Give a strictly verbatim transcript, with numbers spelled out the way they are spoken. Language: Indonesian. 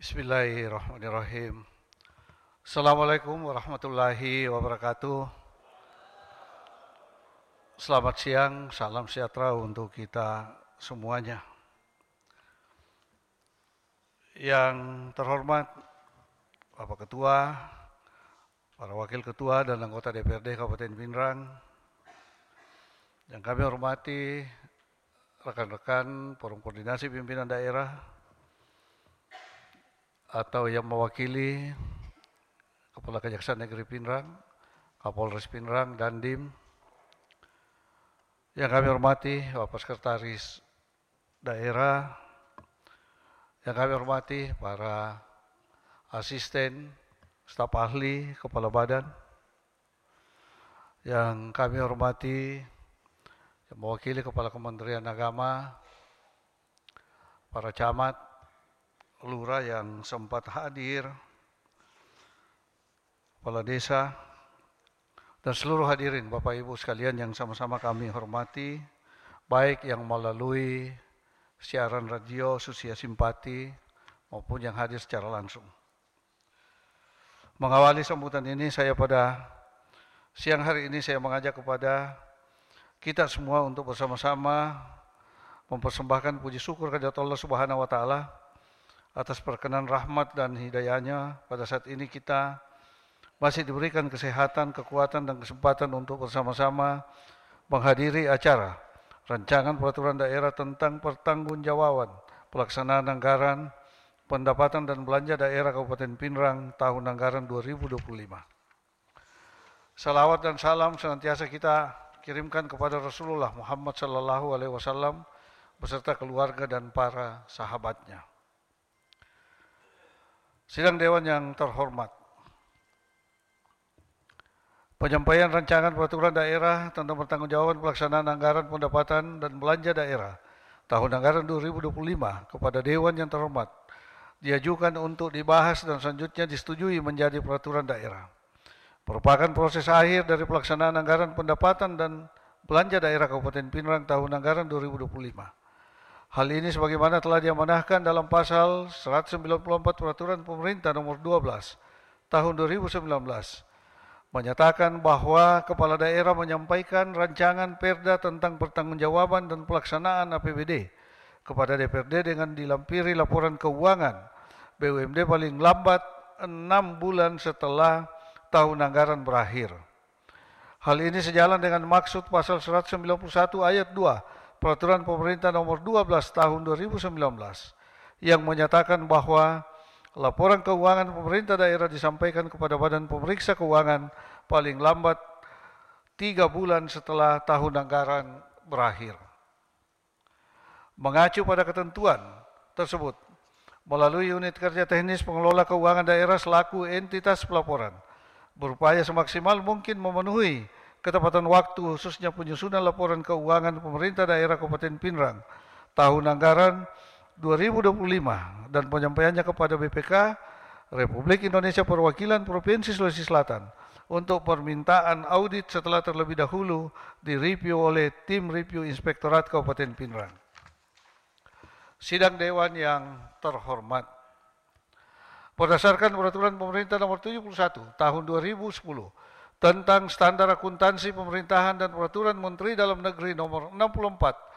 Bismillahirrahmanirrahim. Assalamualaikum warahmatullahi wabarakatuh. Selamat siang, salam sejahtera untuk kita semuanya. Yang terhormat Bapak Ketua, para Wakil Ketua dan anggota D P R D Kabupaten Pindrang, yang kami hormati rekan-rekan Forum Koordinasi Pimpinan Daerah, atau yang mewakili Kepala Kejaksaan Negeri Pindrang, Kapolres Pindrang, Dandim, yang kami hormati Bapak Sekretaris Daerah, yang kami hormati para asisten, staf ahli, kepala badan, yang kami hormati yang mewakili Kepala Kementerian Agama, para camat, lurah yang sempat hadir, kepala desa, dan seluruh hadirin Bapak Ibu sekalian yang sama-sama kami hormati, baik yang melalui siaran radio Susia Simpati maupun yang hadir secara langsung. Mengawali sambutan ini, saya pada siang hari ini saya mengajak kepada kita semua untuk bersama-sama mempersembahkan puji syukur kehadirat Allah Subhanahu wa taala atas perkenan rahmat dan hidayahnya. Pada saat ini kita masih diberikan kesehatan, kekuatan, dan kesempatan untuk bersama-sama menghadiri acara rancangan peraturan daerah tentang pertanggungjawaban pelaksanaan anggaran pendapatan dan belanja daerah Kabupaten Pindrang tahun anggaran dua ribu dua puluh lima. Salawat dan salam senantiasa kita kirimkan kepada Rasulullah Muhammad Sallallahu Alaihi Wasallam beserta keluarga dan para sahabatnya. Sidang Dewan yang terhormat, penyampaian rancangan peraturan daerah tentang pertanggungjawaban pelaksanaan anggaran pendapatan dan belanja daerah tahun anggaran dua ribu dua puluh lima kepada Dewan yang terhormat diajukan untuk dibahas dan selanjutnya disetujui menjadi peraturan daerah. Merupakan proses akhir dari pelaksanaan anggaran pendapatan dan belanja daerah Kabupaten Pindrang tahun anggaran dua ribu dua puluh lima. Hal ini sebagaimana telah diamanahkan dalam pasal seratus sembilan puluh empat Peraturan Pemerintah nomor dua belas tahun dua ribu sembilan belas menyatakan bahwa kepala daerah menyampaikan rancangan perda tentang pertanggungjawaban dan pelaksanaan A P B D kepada D P R D dengan dilampiri laporan keuangan B U M D paling lambat enam bulan setelah tahun anggaran berakhir. Hal ini sejalan dengan maksud pasal seratus sembilan puluh satu ayat dua Peraturan Pemerintah nomor dua belas tahun dua ribu sembilan belas yang menyatakan bahwa laporan keuangan pemerintah daerah disampaikan kepada Badan Pemeriksa Keuangan paling lambat tiga bulan setelah tahun anggaran berakhir. Mengacu pada ketentuan tersebut, melalui unit kerja teknis pengelola keuangan daerah selaku entitas pelaporan, berupaya semaksimal mungkin memenuhi ketepatan waktu khususnya penyusunan laporan keuangan pemerintah daerah Kabupaten Pindrang tahun anggaran dua ribu dua puluh lima dan penyampaiannya kepada B P K Republik Indonesia Perwakilan Provinsi Sulawesi Selatan untuk permintaan audit setelah terlebih dahulu direview oleh tim review Inspektorat Kabupaten Pindrang. Sidang Dewan yang terhormat, berdasarkan Peraturan Pemerintah nomor tujuh puluh satu tahun dua ribu sepuluh tentang standar akuntansi pemerintahan dan Peraturan Menteri Dalam Negeri nomor enam puluh empat